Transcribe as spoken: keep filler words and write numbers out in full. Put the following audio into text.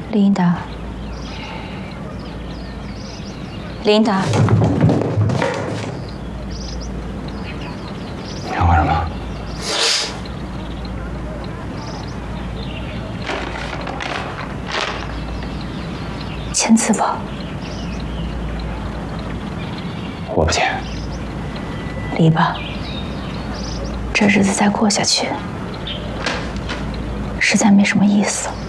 琳达，琳达， 你要干什么？ 签字吧。 我不签。 离吧，这日子再过下去，实在没什么意思。